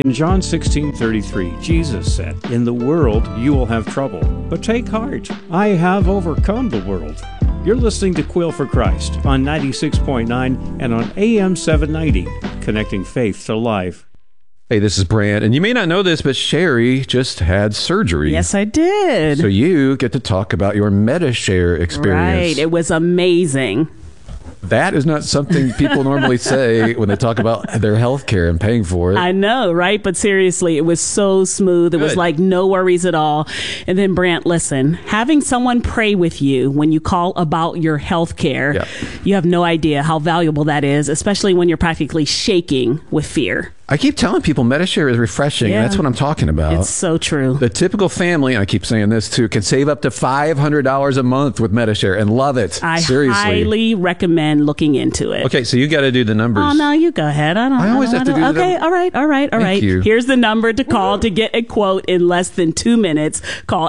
In John 16:33, Jesus said, "In the world you will have trouble, but take heart. I have overcome the world." You're listening to Quill for Christ on 96.9 and on AM 790, connecting faith to life. Hey, this is Brant, and you may not know this, but Sherry just had surgery. Yes, I did. So you get to talk about your MediShare experience. Right. It was amazing. That is not something people normally say when they talk about their health care and paying for it. I know, right? But seriously, it was so smooth. It was like no worries at all. And then, Brant, listen, having someone pray with you when you call about your health care, you have no idea how valuable that is, especially when you're practically shaking with fear. I keep telling people MediShare is refreshing. And that's what I'm talking about. It's so true. The typical family, and I keep saying this too, can save up to $500 a month with MediShare and love it. Seriously. I highly recommend looking into it. Okay, so you got to do the numbers. Oh, no, you go ahead. I always have to do the Okay, all right. Thank you. Here's the number to call to get a quote in less than 2 minutes. Call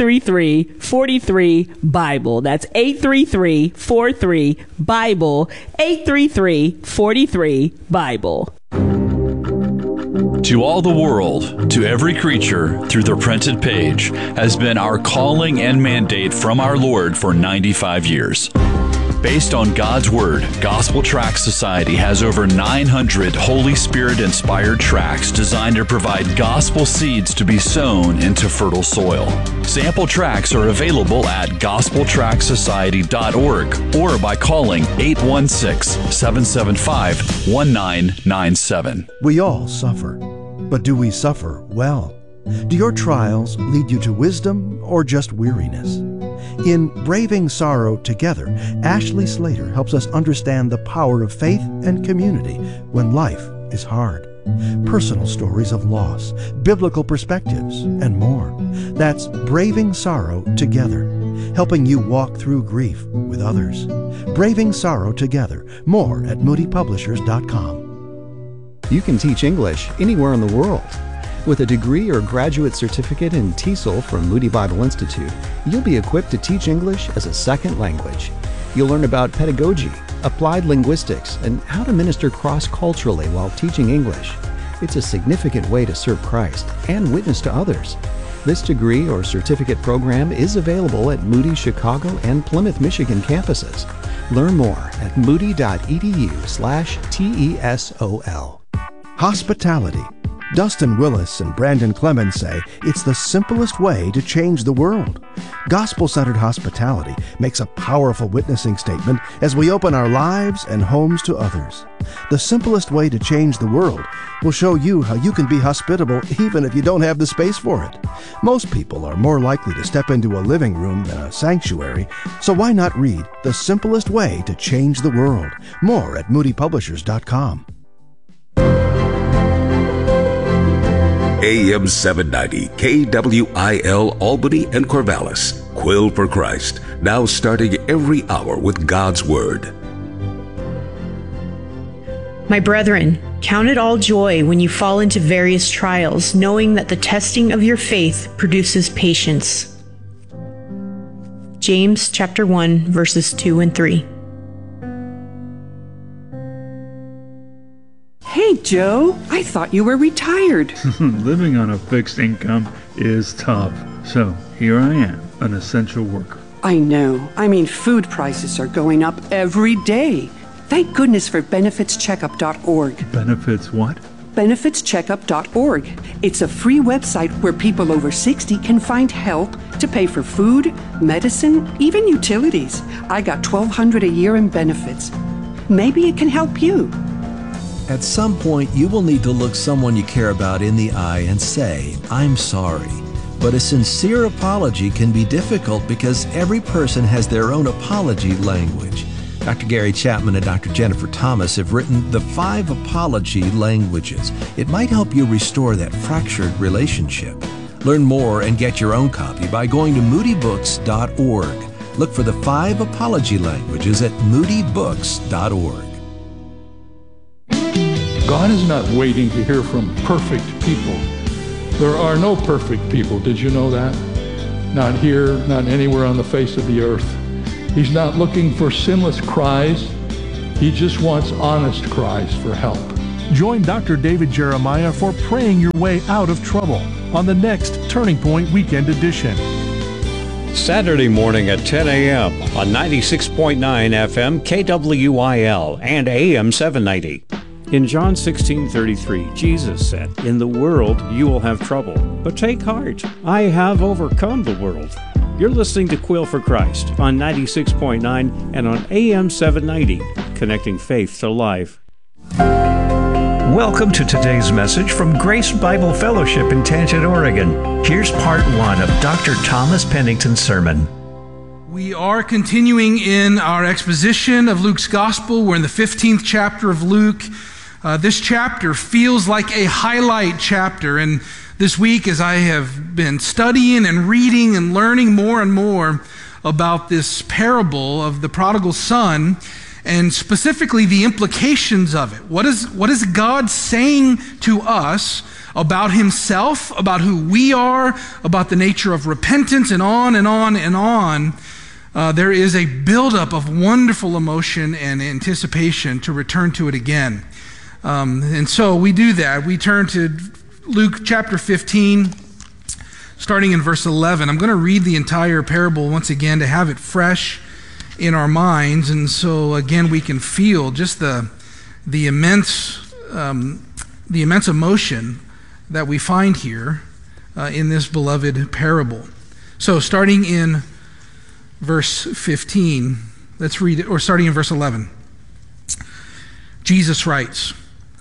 833-43-BIBLE. That's 833-43-BIBLE. 833-43-BIBLE. To all the world, to every creature, through the printed page, has been our calling and mandate from our Lord for 95 years. Based on God's Word, Gospel Tract Society has over 900 Holy Spirit-inspired tracts designed to provide gospel seeds to be sown into fertile soil. Sample tracts are available at gospeltractsociety.org or by calling 816-775-1997. We all suffer, but do we suffer well? Do your trials lead you to wisdom or just weariness? In Braving Sorrow Together, Ashley Slater helps us understand the power of faith and community when life is hard. Personal stories of loss, biblical perspectives, and more. That's Braving Sorrow Together, helping you walk through grief with others. Braving Sorrow Together. More at moodypublishers.com. You can teach English anywhere in the world. With a degree or graduate certificate in TESOL from Moody Bible Institute, you'll be equipped to teach English as a second language. You'll learn about pedagogy, applied linguistics, and how to minister cross-culturally while teaching English. It's a significant way to serve Christ and witness to others. This degree or certificate program is available at Moody Chicago and Plymouth, Michigan campuses. Learn more at moody.edu/TESOL. Hospitality. Dustin Willis and Brandon Clemens say it's the simplest way to change the world. Gospel-centered hospitality makes a powerful witnessing statement as we open our lives and homes to others. The simplest way to change the world will show you how you can be hospitable even if you don't have the space for it. Most people are more likely to step into a living room than a sanctuary, so why not read The Simplest Way to Change the World? More at moodypublishers.com. AM 790, KWIL Albany and Corvallis. Quill for Christ, now starting every hour with God's Word. My brethren, count it all joy when you fall into various trials, knowing that the testing of your faith produces patience. James chapter 1, verses 2 and 3. Hey, Joe, I thought you were retired. Living on a fixed income is tough. So here I am, an essential worker. I know. I mean, food prices are going up every day. Thank goodness for benefitscheckup.org. Benefits what? benefitscheckup.org. It's a free website where people over 60 can find help to pay for food, medicine, even utilities. I got $1,200 a year in benefits. Maybe it can help you. At some point, you will need to look someone you care about in the eye and say, "I'm sorry." But a sincere apology can be difficult because every person has their own apology language. Dr. Gary Chapman and Dr. Jennifer Thomas have written The 5 Apology Languages. It might help you restore that fractured relationship. Learn more and get your own copy by going to moodybooks.org. Look for the 5 Apology Languages at moodybooks.org. God is not waiting to hear from perfect people. There are no perfect people. Did you know that? Not here, not anywhere on the face of the earth. He's not looking for sinless cries. He just wants honest cries for help. Join Dr. David Jeremiah for Praying Your Way Out of Trouble on the next Turning Point Weekend Edition. Saturday morning at 10 a.m. on 96.9 FM KWIL and AM 790. In John 16:33, Jesus said, "In the world you will have trouble, but take heart. I have overcome the world." You're listening to Quill for Christ on 96.9 and on AM 790, connecting faith to life. Welcome to today's message from Grace Bible Fellowship in Tangent, Oregon. Here's part 1 of Dr. Thomas Pennington's sermon. We are continuing in our exposition of Luke's Gospel. We're in the 15th chapter of Luke. This chapter feels like a highlight chapter, and this week as I have been studying and reading and learning more and more about this parable of the prodigal son, and specifically the implications of it. What is God saying to us about himself, about who we are, about the nature of repentance, and on and on and on. There is a buildup of wonderful emotion and anticipation to return to it again. And so we do that. We turn to Luke chapter 15, starting in verse 11. I'm going to read the entire parable once again to have it fresh in our minds, and so again we can feel just the immense emotion that we find here in this beloved parable. So starting in verse 15, let's read it, or starting in verse 11. Jesus writes,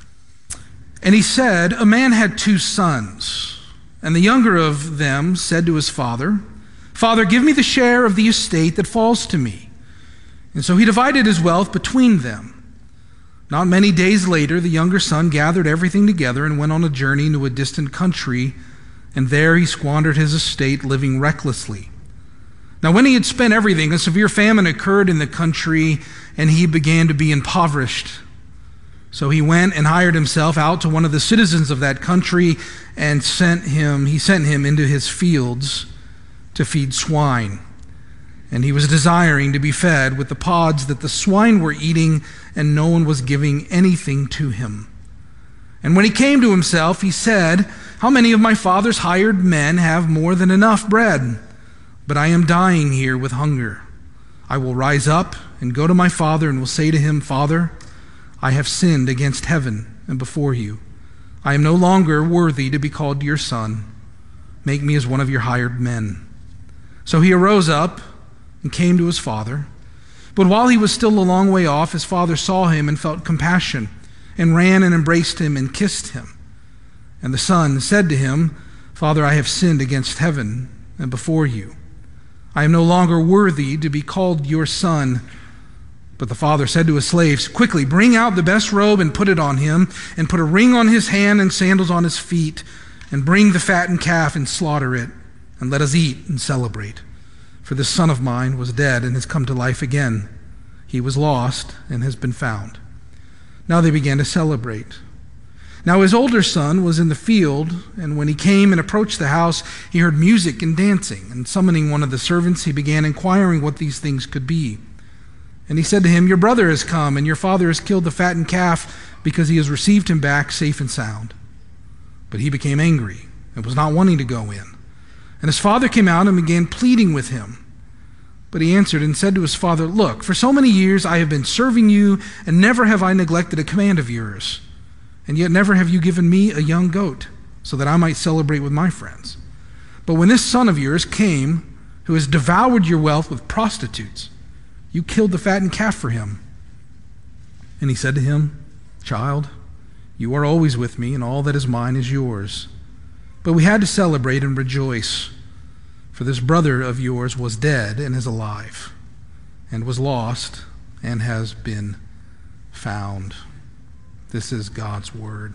"And he said, a man had 2 sons, and the younger of them said to his father, 'Father, give me the share of the estate that falls to me.' And so he divided his wealth between them. Not many days later, the younger son gathered everything together and went on a journey into a distant country, and there he squandered his estate, living recklessly. Now when he had spent everything, a severe famine occurred in the country, and he began to be impoverished. So he went and hired himself out to one of the citizens of that country, and he sent him into his fields to feed swine. And he was desiring to be fed with the pods that the swine were eating, and no one was giving anything to him. And when he came to himself, he said, 'How many of my father's hired men have more than enough bread? But I am dying here with hunger. I will rise up and go to my father and will say to him, Father, I have sinned against heaven and before you. I am no longer worthy to be called your son. Make me as one of your hired men.' So he arose up and came to his father. But while he was still a long way off, his father saw him and felt compassion, and ran and embraced him and kissed him. And the son said to him, Father, I have sinned against heaven and before you. I am no longer worthy to be called your son.' But the father said to his slaves, 'Quickly, bring out the best robe and put it on him, and put a ring on his hand and sandals on his feet, and bring the fattened calf and slaughter it, and let us eat and celebrate. For this son of mine was dead and has come to life again. He was lost and has been found.' Now they began to celebrate. Now his older son was in the field, and when he came and approached the house, he heard music and dancing. And summoning one of the servants, he began inquiring what these things could be. And he said to him, Your brother has come, and your father has killed the fattened calf, because he has received him back safe and sound. But he became angry and was not wanting to go in. And his father came out and began pleading with him. But he answered and said to his father, Look, for so many years I have been serving you, and never have I neglected a command of yours. And yet never have you given me a young goat, so that I might celebrate with my friends. But when this son of yours came, who has devoured your wealth with prostitutes, you killed the fattened calf for him. And he said to him, Child, you are always with me, and all that is mine is yours. But we had to celebrate and rejoice, for this brother of yours was dead and is alive, and was lost and has been found." This is God's word.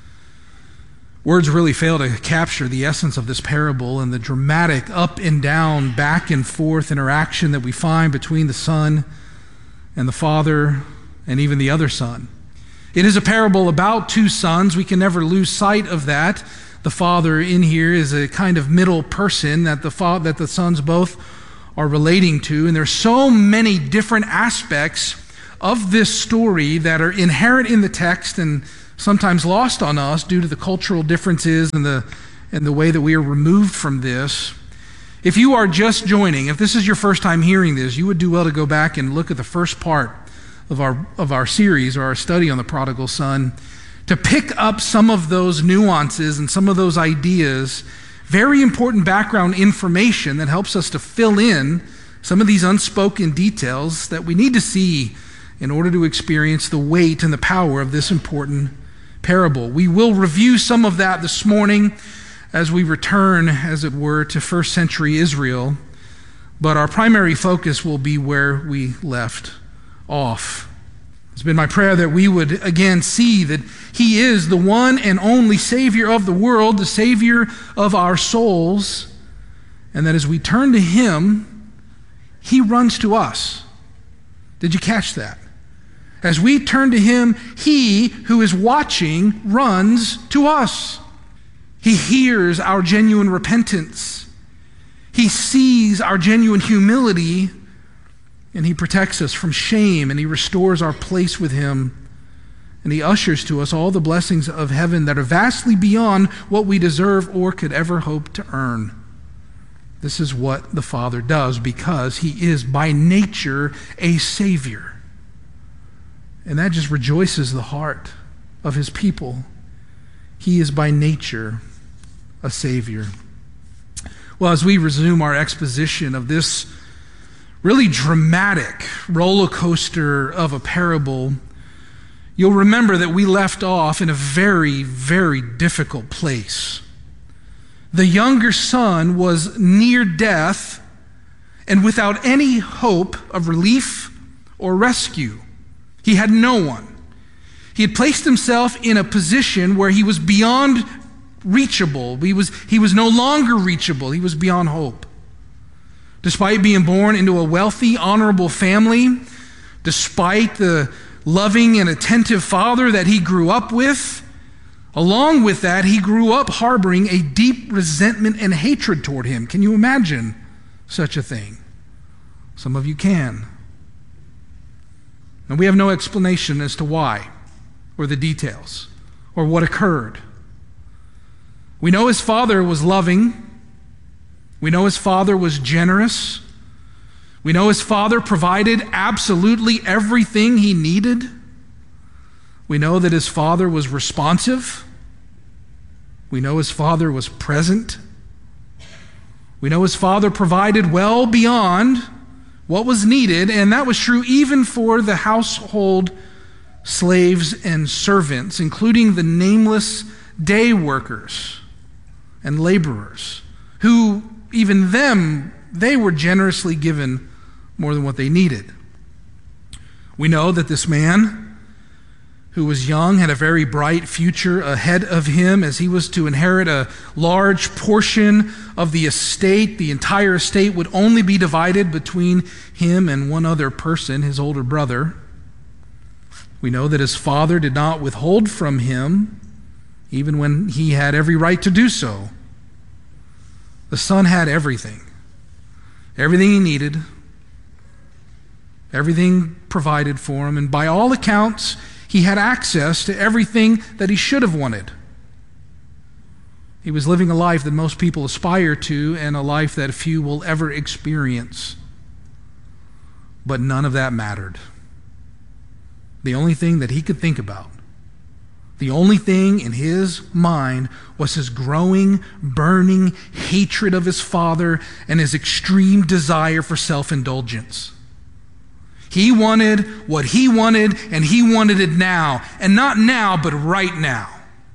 Words really fail to capture the essence of this parable and the dramatic up and down, back and forth interaction that we find between the son and the father and even the other son. It is a parable about 2 sons. We can never lose sight of that. The father in here is a kind of middle person that the sons both are relating to. And there's so many different aspects of this story that are inherent in the text and sometimes lost on us due to the cultural differences and the way that we are removed from this. If you are just joining, if this is your first time hearing this, you would do well to go back and look at the first part of our series or our study on the prodigal son to pick up some of those nuances and some of those ideas, very important background information that helps us to fill in some of these unspoken details that we need to see in order to experience the weight and the power of this important parable. We will review some of that this morning as we return, as it were, to first century Israel, but our primary focus will be where we left off. It's been my prayer that we would again see that he is the one and only Savior of the world, the Savior of our souls, and that as we turn to him, he runs to us. Did you catch that? As we turn to him, he who is watching runs to us. He hears our genuine repentance. He sees our genuine humility, and he protects us from shame, and he restores our place with him, and he ushers to us all the blessings of heaven that are vastly beyond what we deserve or could ever hope to earn. This is what the Father does because he is by nature a Savior. And that just rejoices the heart of his people. He is by nature a Savior. Well, as we resume our exposition of this really dramatic roller coaster of a parable, you'll remember that we left off in a very, very difficult place. The younger son was near death and without any hope of relief or rescue. He had no one. He had placed himself in a position where he was beyond reachable. He was no longer reachable. He was beyond hope. Despite being born into a wealthy, honorable family, despite the loving and attentive father that he grew up with, along with that, he grew up harboring a deep resentment and hatred toward him. Can you imagine such a thing? Some of you can. And we have no explanation as to why, or the details, or what occurred. We know his father was loving. We know his father was generous. We know his father provided absolutely everything he needed. We know that his father was responsive. We know his father was present. We know his father provided well beyond what was needed, and that was true even for the household slaves and servants, including the nameless day workers and laborers, who even them, they were generously given more than what they needed. We know that this man, who was young, had a very bright future ahead of him as he was to inherit a large portion of the estate. The entire estate would only be divided between him and one other person, his older brother. We know that his father did not withhold from him even when he had every right to do so. The son had everything. Everything he needed. Everything provided for him. And by all accounts, he had access to everything that he should have wanted. He was living a life that most people aspire to and a life that few will ever experience. But none of that mattered. The only thing that he could think about, the only thing in his mind was his growing, burning hatred of his father and his extreme desire for self-indulgence. He wanted what he wanted, and he wanted it now. And not now, but right now.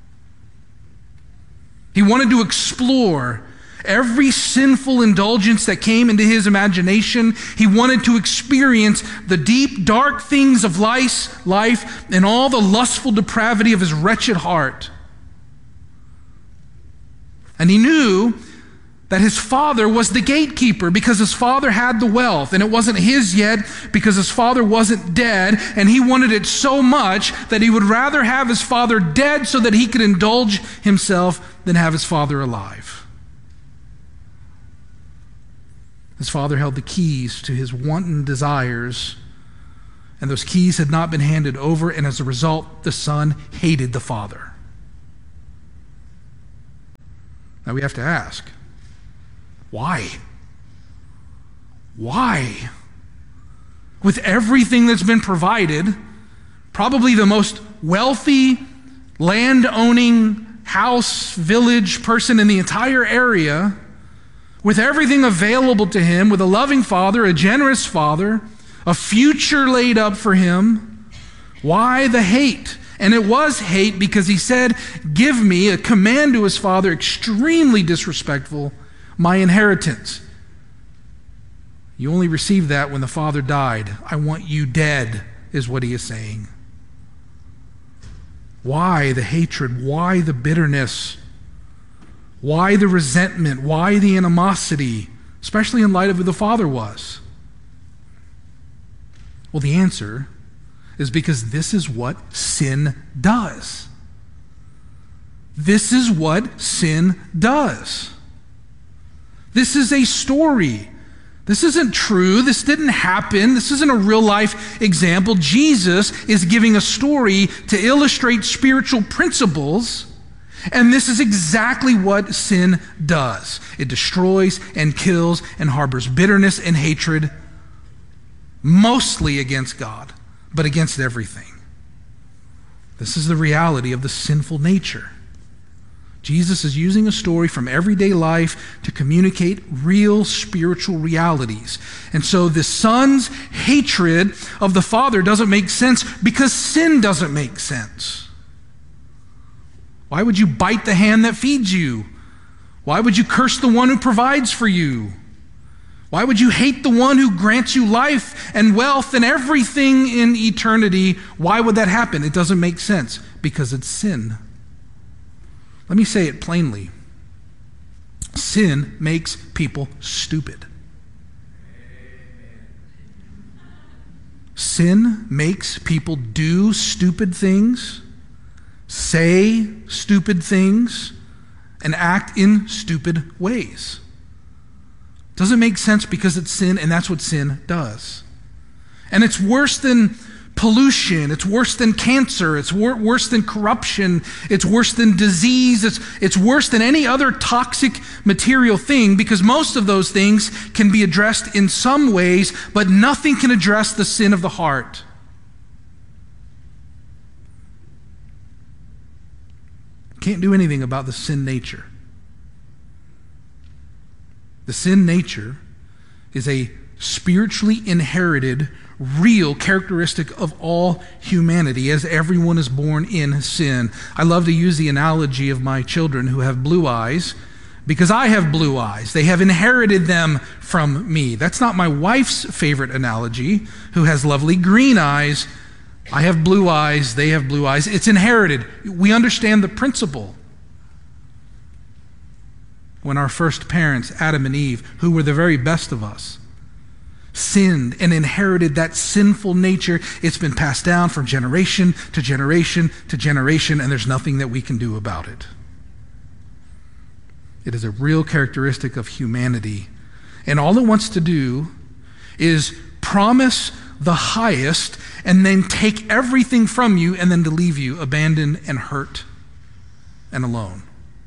He wanted to explore every sinful indulgence that came into his imagination. He wanted to experience the deep, dark things of life and all the lustful depravity of his wretched heart. And he knew that his father was the gatekeeper because his father had the wealth, and it wasn't his yet because his father wasn't dead, and he wanted it so much that he would rather have his father dead so that he could indulge himself than have his father alive. His father held the keys to his wanton desires, And those keys had not been handed over, and as a result, the Son hated the Father. Now we have to ask, why? Why? With everything that's been provided, probably the most wealthy, land-owning house, village person in the entire area, with everything available to him, with a loving Father, a generous Father, a future laid up for him, why the hate? And it was hate because he said, give me, a command to his Father, extremely disrespectful, my inheritance. You only received that when the Father died. I want you dead, is what he is saying. Why the hatred? Why the bitterness? Why the resentment? Why the animosity? Especially in light of who the Father was. Well, the answer is because this is what sin does. This is what sin does. This is a story. This isn't true. This didn't happen. This isn't a real life example. Jesus is giving a story to illustrate spiritual principles, and this is exactly what sin does. It destroys and kills and harbors bitterness and hatred, mostly against God, but against everything. This is the reality of the sinful nature. Jesus is using a story from everyday life to communicate real spiritual realities. And so the Son's hatred of the Father doesn't make sense because sin doesn't make sense. Why would you bite the hand that feeds you? Why would you curse the one who provides for you? Why would you hate the one who grants you life and wealth and everything in eternity? Why would that happen? It doesn't make sense because it's sin. Let me say it plainly. Sin makes people stupid. Sin makes people do stupid things, say stupid things, and act in stupid ways. Doesn't make sense because it's sin, and that's what sin does. And it's worse than pollution, it's worse than cancer, it's worse than corruption, it's worse than disease, it's worse than any other toxic material thing, because most of those things can be addressed in some ways, but nothing can address the sin of the heart. Can't do anything about the sin nature. The sin nature is a spiritually inherited, real characteristic of all humanity, as everyone is born in sin. I love to use the analogy of my children who have blue eyes because I have blue eyes. They have inherited them from me. That's not my wife's favorite analogy, who has lovely green eyes. I have blue eyes, they have blue eyes. It's inherited. We understand the principle. When our first parents, Adam and Eve, who were the very best of us, sinned and inherited that sinful nature, it's been passed down from generation to generation to generation, and there's nothing that we can do about it. It is a real characteristic of humanity. And all it wants to do is promise the highest and then take everything from you and then to leave you abandoned and hurt and alone.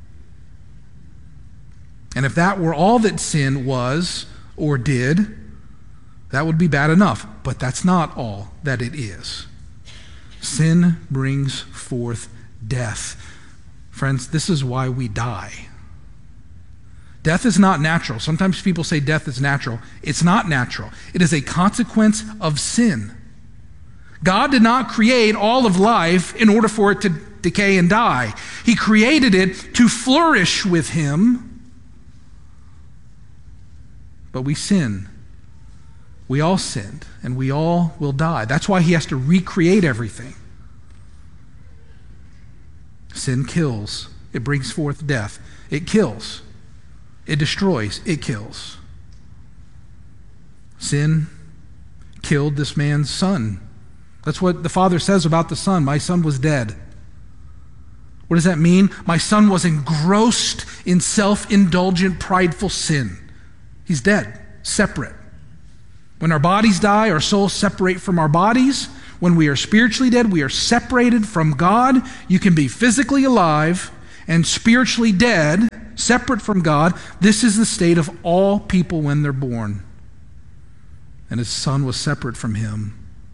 And if that were all that sin was or did, that would be bad enough. But that's not all that it is. Sin brings forth death. Friends, this is why we die. Death is not natural. Sometimes people say death is natural. It's not natural. It is a consequence of sin. God did not create all of life in order for it to decay and die. He created it to flourish with Him. But we sin. We all sinned, and we all will die. That's why He has to recreate everything. Sin kills. It brings forth death. It kills. It destroys. It kills. Sin killed this man's son. That's what the Father says about the Son. My son was dead. What does that mean? My son was engrossed in self-indulgent, prideful sin. He's dead, separate. When our bodies die, our souls separate from our bodies. When we are spiritually dead, we are separated from God. You can be physically alive and spiritually dead, separate from God. This is the state of all people when they're born. And his son was separate from him.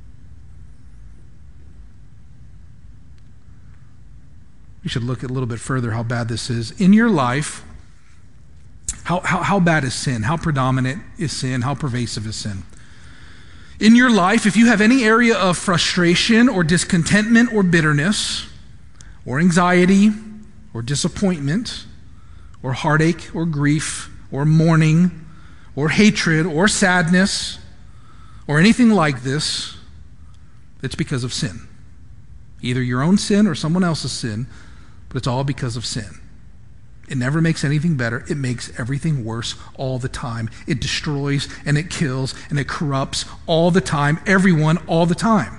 You should look a little bit further how bad this is. In your life, how bad is sin? How predominant is sin? How pervasive is sin? In your life, if you have any area of frustration or discontentment or bitterness or anxiety or disappointment or heartache or grief or mourning or hatred or sadness or anything like this, it's because of sin. Either your own sin or someone else's sin, but it's all because of sin. It never makes anything better. It makes everything worse all the time. It destroys and it kills and it corrupts all the time, everyone all the time.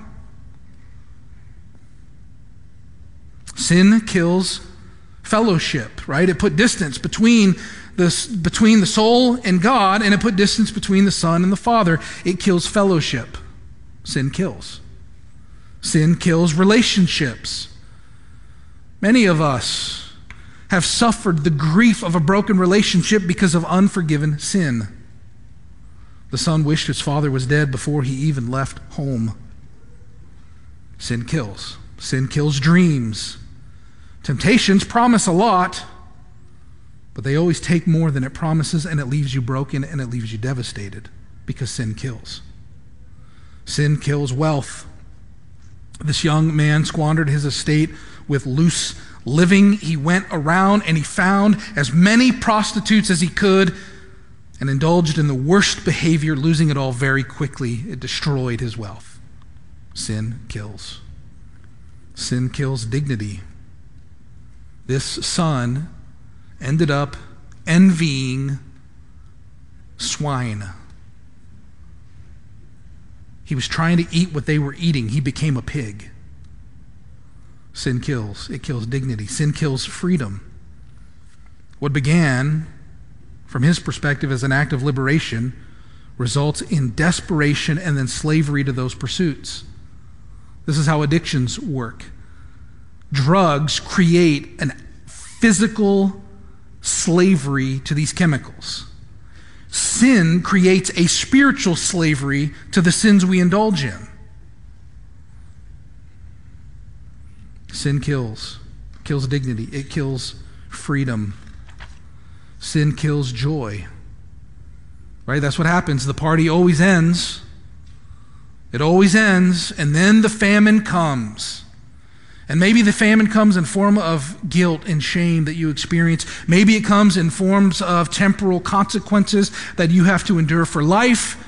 Sin kills fellowship, right? It put distance between the soul and God, and it put distance between the Son and the Father. It kills fellowship. Sin kills. Sin kills relationships. Many of us have suffered the grief of a broken relationship because of unforgiven sin. The son wished his father was dead before he even left home. Sin kills. Sin kills dreams. Temptations promise a lot, but they always take more than it promises, and it leaves you broken and it leaves you devastated because sin kills. Sin kills wealth. This young man squandered his estate with loose living. He went around and he found as many prostitutes as he could and indulged in the worst behavior, losing it all very quickly. It destroyed his wealth. Sin kills. Sin kills dignity. This son ended up envying swine. He was trying to eat what they were eating. He became a pig. Sin kills. It kills dignity. Sin kills freedom. What began, from his perspective, as an act of liberation results in desperation and then slavery to those pursuits. This is how addictions work. Drugs create a physical slavery to these chemicals. Sin creates a spiritual slavery to the sins we indulge in. Sin kills dignity. It kills freedom. Sin kills joy. Right? That's what happens. The party always ends. It always ends, and then the famine comes. And maybe the famine comes in form of guilt and shame that you experience. Maybe it comes in forms of temporal consequences that you have to endure for life.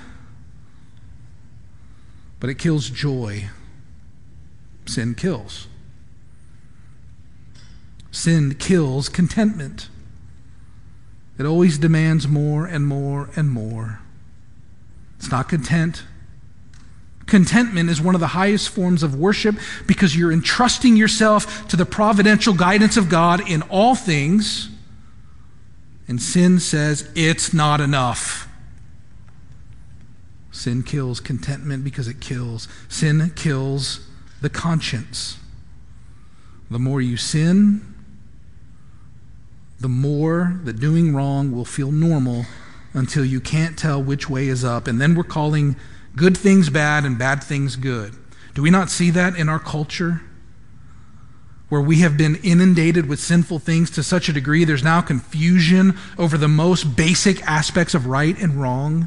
But it kills joy. Sin kills. Sin kills contentment. It always demands more and more and more. It's not content. Contentment is one of the highest forms of worship because you're entrusting yourself to the providential guidance of God in all things. And sin says it's not enough. Sin kills contentment because it kills. Sin kills the conscience. The more you sin, the more that doing wrong will feel normal until you can't tell which way is up. And then we're calling good things bad and bad things good. Do we not see that in our culture? Where we have been inundated with sinful things to such a degree, there's now confusion over the most basic aspects of right and wrong.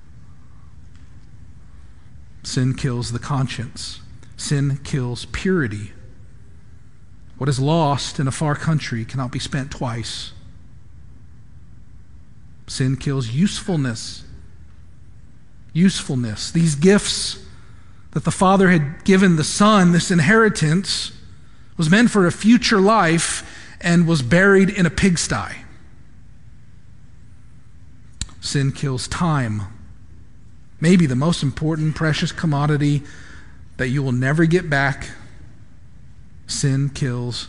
Sin kills the conscience. Sin kills purity. What is lost in a far country cannot be spent twice. Sin kills usefulness. Usefulness. These gifts that the Father had given the Son, this inheritance, was meant for a future life and was buried in a pigsty. Sin kills time. Maybe the most important, precious commodity that you will never get back. Sin kills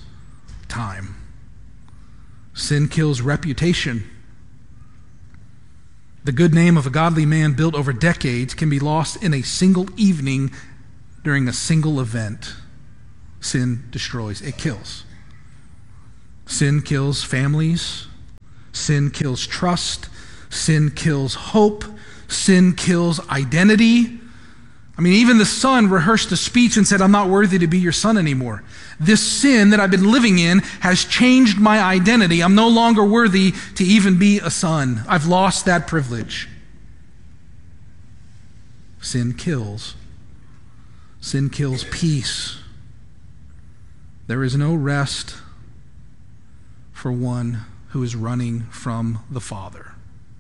time. Sin kills reputation. The good name of a godly man built over decades can be lost in a single evening during a single event. Sin destroys. It kills. Sin kills families. Sin kills trust. Sin kills hope. Sin kills identity. I mean, even the son rehearsed a speech and said, I'm not worthy to be your son anymore. This sin that I've been living in has changed my identity. I'm no longer worthy to even be a son. I've lost that privilege. Sin kills. Sin kills peace. There is no rest for one who is running from the Father.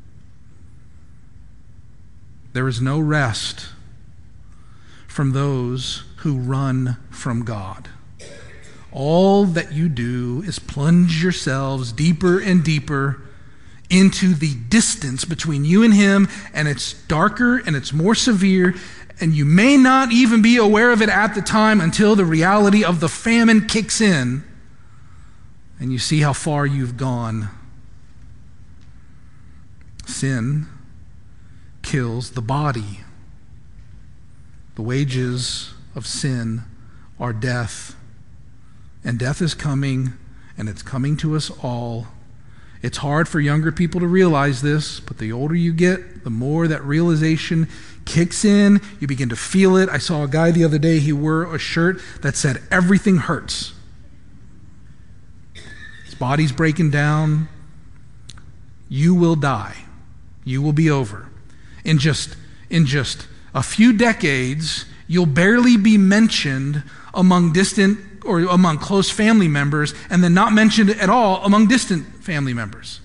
There is no rest from those who run from God. All that you do is plunge yourselves deeper and deeper into the distance between you and Him, and it's darker and it's more severe, and you may not even be aware of it at the time until the reality of the famine kicks in and you see how far you've gone. Sin kills the body. The wages of sin are death. And death is coming, and it's coming to us all. It's hard for younger people to realize this, but the older you get, the more that realization kicks in. You begin to feel it. I saw a guy the other day, he wore a shirt that said, "Everything hurts." His body's breaking down. You will die. You will be over. In just a few decades, you'll barely be mentioned among distant or among close family members, and then not mentioned at all among distant family members.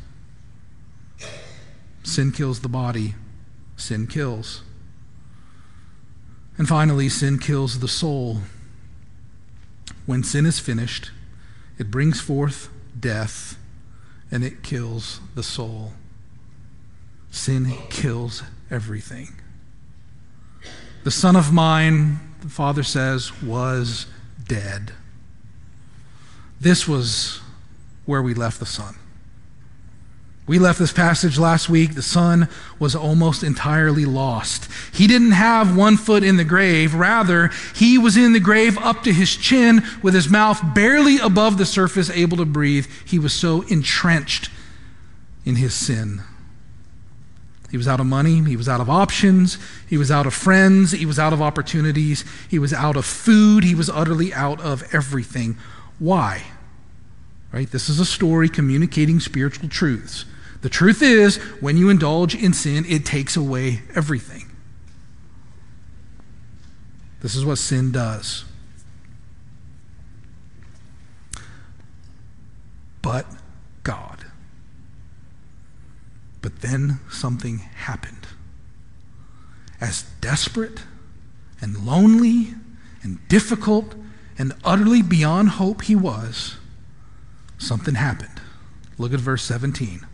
Sin kills the body. Sin kills. And finally, sin kills the soul. When sin is finished, it brings forth death, and it kills the soul. Sin kills everything. The son of mine, the Father says, was dead. This was where we left the son. We left this passage last week. The son was almost entirely lost. He didn't have one foot in the grave. Rather, he was in the grave up to his chin with his mouth barely above the surface, able to breathe. He was so entrenched in his sin. He was out of money. He was out of options. He was out of friends. He was out of opportunities. He was out of food. He was utterly out of everything. Why? Right? This is a story communicating spiritual truths. The truth is, when you indulge in sin, it takes away everything. This is what sin does. But God. But then something happened. As desperate and lonely and difficult and utterly beyond hope he was, something happened. Look at verse 17.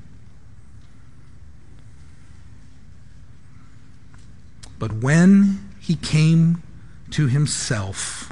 But when he came to himself,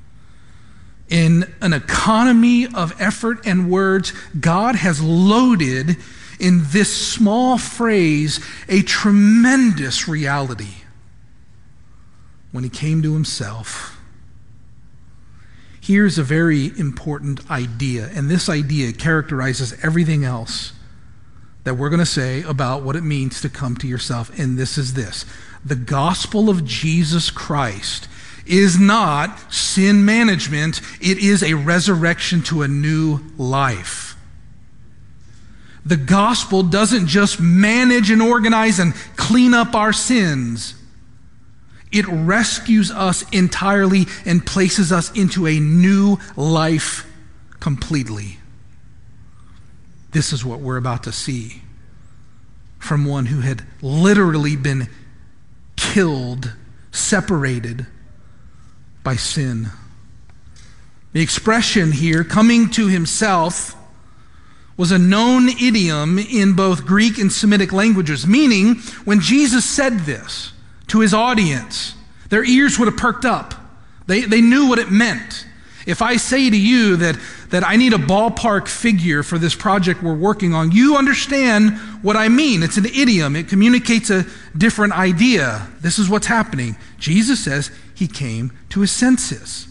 in an economy of effort and words, God has loaded in this small phrase a tremendous reality. When he came to himself, here's a very important idea, and this idea characterizes everything else that we're going to say about what it means to come to yourself, and this is this. The gospel of Jesus Christ is not sin management, it is a resurrection to a new life. The gospel doesn't just manage and organize and clean up our sins. It rescues us entirely and places us into a new life completely. This is what we're about to see from one who had literally been killed, separated by sin. The expression here, coming to himself, was a known idiom in both Greek and Semitic languages, meaning when Jesus said this to his audience, their ears would have perked up. They knew what it meant. If I say to you that that I need a ballpark figure for this project we're working on, you understand what I mean. It's an idiom. It communicates a different idea. This is what's happening. Jesus says he came to his senses.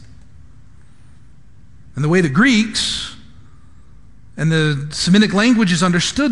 And the way the Greeks and the Semitic languages understood